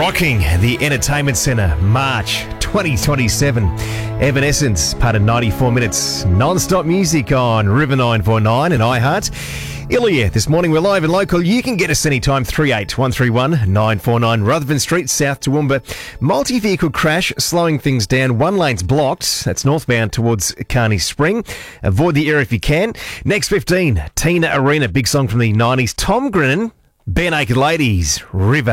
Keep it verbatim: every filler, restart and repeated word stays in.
Rocking the Entertainment Centre, March twenty twenty-seven. Evanescence, part of ninety-four minutes non-stop music on River nine four nine and iHeart. Ilya, this morning we're live and local. You can get us anytime, three eight one three one nine four nine Rutherford Street, South Toowoomba. Multi-vehicle crash, slowing things down. One lane's blocked. That's northbound towards Carney Spring. Avoid the area if you can. Next fifteen, Tina Arena, big song from the nineties. Tom Grennan, Bare Naked Ladies, River.